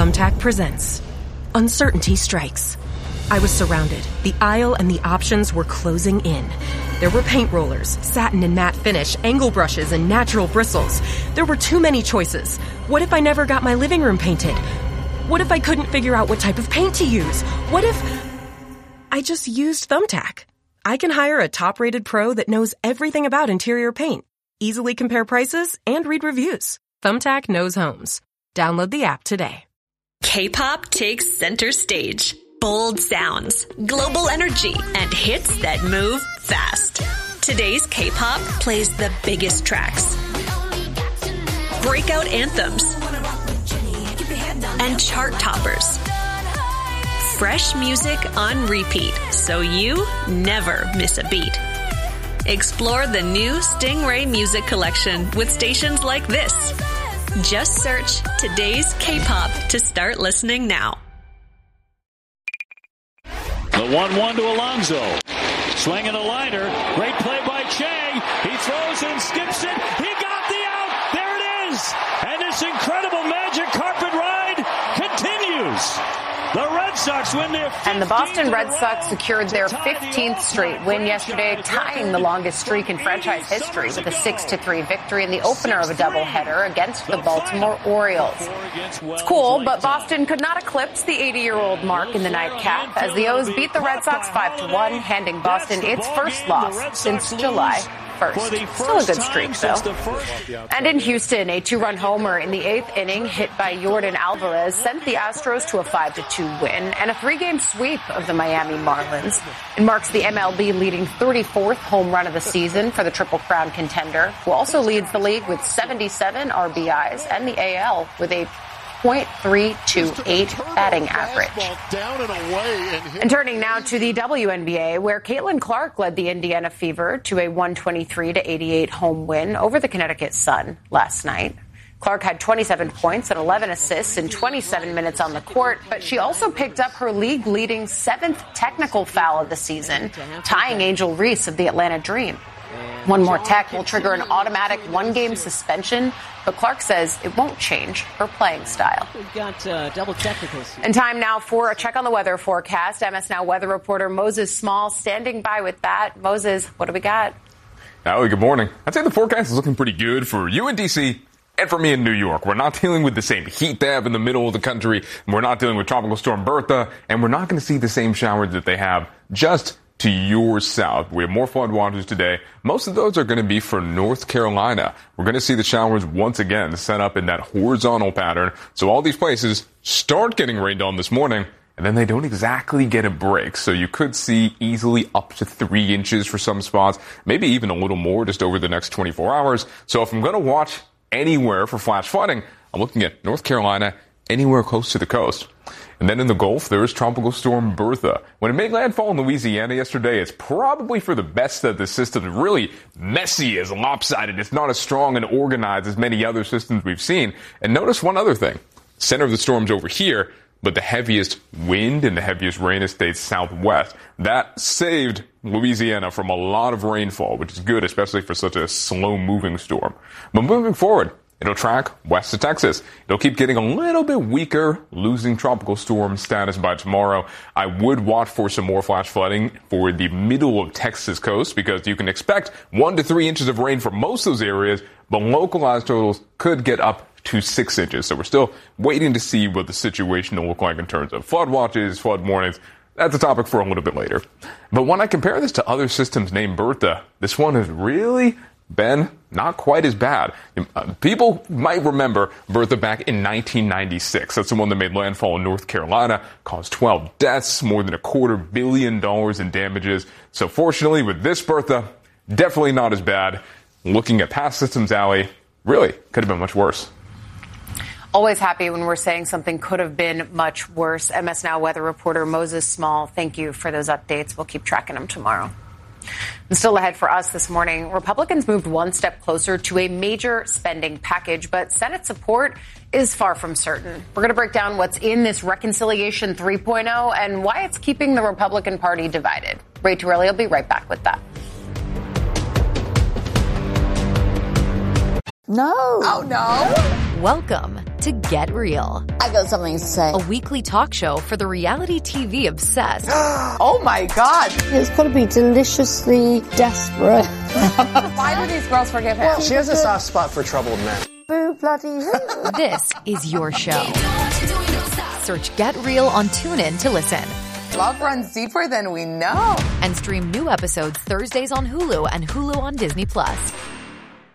Thumbtack presents Uncertainty Strikes. I was surrounded. The aisle and the options were closing in. There were paint rollers, satin and matte finish, angle brushes, and natural bristles. There were too many choices. What if I never got my living room painted? What if I couldn't figure out what type of paint to use? What if I just used Thumbtack? I can hire a top-rated pro that knows everything about interior paint, easily compare prices, and read reviews. Thumbtack knows homes. Download the app today. K-pop takes center stage. Bold sounds, global energy, and hits that move fast. Today's K-pop plays the biggest tracks, breakout anthems, and chart toppers. Fresh music on repeat, so you never miss a beat. Explore the new Stingray Music Collection with stations like this. Just search Today's K-pop to start listening now. The 1-1 to Alonso. Swinging a liner. Great play by Che. He throws and skips it. He got the out. There it is. And this incredible magic carpet ride continues. The Red Sox win their 15th. And the Boston Red Sox secured their 15th straight win yesterday, tying the longest streak in franchise history with a 6-3 victory in the opener of a doubleheader against the Baltimore Orioles. It's cool, but Boston could not eclipse the 80-year-old mark in the nightcap as the O's beat the Red Sox 5-1, handing Boston its first loss since July 1st. Still a good streak, though. And in Houston, a 2-run homer in the 8th inning hit by Yordan Alvarez sent the Astros to a 5-2 win and a 3-game sweep of the Miami Marlins. It marks the MLB leading 34th home run of the season for the Triple Crown contender, who also leads the league with 77 RBIs and the AL with a .328 batting average. And turning now to the WNBA, where Caitlin Clark led the Indiana Fever to a 123-88 home win over the Connecticut Sun last night. Clark had 27 points and 11 assists in 27 minutes on the court, but she also picked up her league-leading 7th technical foul of the season, tying Angel Reese of the Atlanta Dream. One more tech will trigger an automatic 1-game suspension, but Clark says it won't change her playing style. We've got double technicals. And time now for a check on the weather forecast. MS Now weather reporter Moses Small standing by with that. Moses, what do we got? Allie, good morning. I'd say the forecast is looking pretty good for you in D.C. and for me in New York. We're not dealing with the same heat they have in the middle of the country. We're not dealing with Tropical Storm Bertha, and we're not going to see the same showers that they have just to your south. We have more flood watches today. Most of those are going to be for North Carolina. We're going to see the showers once again set up in that horizontal pattern. So all these places start getting rained on this morning, and then they don't exactly get a break. So you could see easily up to 3 inches for some spots, maybe even a little more just over the next 24 hours. So if I'm going to watch anywhere for flash flooding, I'm looking at North Carolina, anywhere close to the coast. And then in the Gulf, there is Tropical Storm Bertha. When it made landfall in Louisiana yesterday, it's probably for the best that the system is really messy, as lopsided. It's not as strong and organized as many other systems we've seen. And notice one other thing. Center of the storm's over here, but the heaviest wind and the heaviest rain is stayed southwest. That saved Louisiana from a lot of rainfall, which is good, especially for such a slow-moving storm. But moving forward, it'll track west of Texas. It'll keep getting a little bit weaker, losing tropical storm status by tomorrow. I would watch for some more flash flooding for the middle of Texas coast because you can expect 1 to 3 inches of rain for most of those areas, but localized totals could get up to 6 inches. So we're still waiting to see what the situation will look like in terms of flood watches, flood warnings. That's a topic for a little bit later. But when I compare this to other systems named Bertha, this one has really been not quite as bad. People might remember Bertha back in 1996. That's the one that made landfall in North Carolina, caused 12 deaths, more than $250 million in damages. So fortunately, with this Bertha, definitely not as bad. Looking at past systems, Allie, really could have been much worse. Always happy when we're saying something could have been much worse. MS Now weather reporter Moses Small, thank you for those updates. We'll keep tracking them tomorrow. And still ahead for us this morning, Republicans moved one step closer to a major spending package, but Senate support is far from certain. We're going to break down what's in this Reconciliation 3.0 and why it's keeping the Republican Party divided. Ray Torelli will be right back with that. No. Oh, no. Welcome to Get Real. I got something to say. A weekly talk show for the reality TV obsessed. Oh my God. It's got to be deliciously desperate. Why do these girls forgive him? Well, she has a soft spot for troubled men. Boo bloody who. This is your show. Search Get Real on TuneIn to listen. Love runs deeper than we know. And stream new episodes Thursdays on Hulu and Hulu on Disney+.